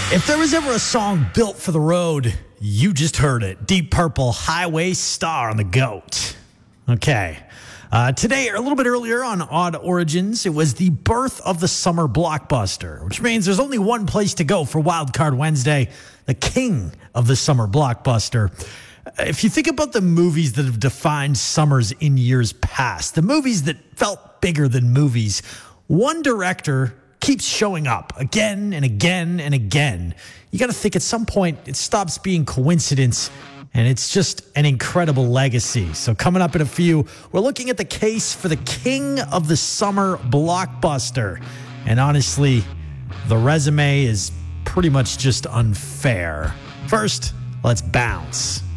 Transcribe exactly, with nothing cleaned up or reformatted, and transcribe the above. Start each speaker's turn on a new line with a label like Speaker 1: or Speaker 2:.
Speaker 1: If there was ever a song built for the road, you just heard it. Deep Purple, Highway Star on the GOAT. Okay. Uh, today, or a little bit earlier on Odd Origins, it was the birth of the summer blockbuster, which means there's only one place to go for Wildcard Wednesday, the king of the summer blockbuster. If you think about the movies that have defined summers in years past, the movies that felt bigger than movies, one director keeps showing up again and again and again. You got to think at some point it stops being coincidence and it's just an incredible legacy. So coming up in a few, we're looking at the case for the king of the summer blockbuster. And honestly, the resume is pretty much just unfair. First, let's bounce.